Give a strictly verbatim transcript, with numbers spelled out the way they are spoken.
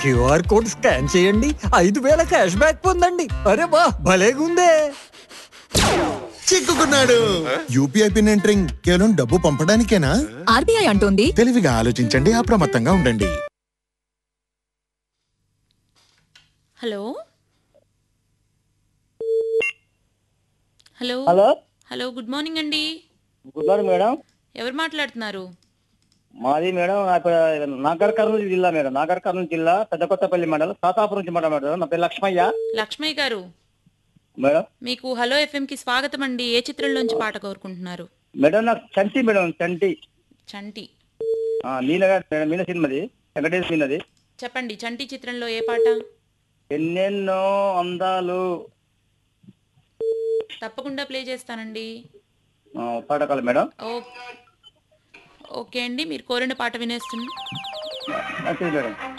QR code scan చేయండి, ఐదు వేల క్యాష్ బ్యాక్ పొందండి. అరే వా, భలేగుందే. చిక్కుకున్నాడు. యూపీఐ పిన్ ఎంటరింగ్ కేవలం డబ్బు పంపడానికేనా? ఆర్బీఐ అంటోంది తెలివిగా ఆలోచించండి, అప్రమత్తంగా ఉండండి. Hello hello hello hello good morning అండి. Good morning madam. ఎవరు మాట్లాడుతున్నారు? మాది మేడం నాగర్ కర్నూలు జిల్లా మేడం. నాగర్ కర్నూలు జిల్లా పెద్దకొత్తపల్లి మండలం సాతాపురం నుంచి మాట్లాడారు. నా పేరు లక్ష్మయ్య. లక్ష్మయ్య గారు మేడం మీకు హలో ఎఫ్ఎం కి స్వాగతం అండి. ఏ చిత్రంలోంచి పాట కోరుకుంటున్నారు? మేడం నాకు చంటి మేడం. చంటి చంటి మీన మేడం. మీన సినిమాది, వెంకటేష్ మీనది. చెప్పండి, చంటి చిత్రంలో ఏ పాట? ఎన్నెన్నో అందాలు. తప్పకుండా ప్లే చేస్తానండి. పాటకాల మేడం. ఓ ఓకే అండి, మీరు కోరిన పాట వినేస్తున్నా మేడం.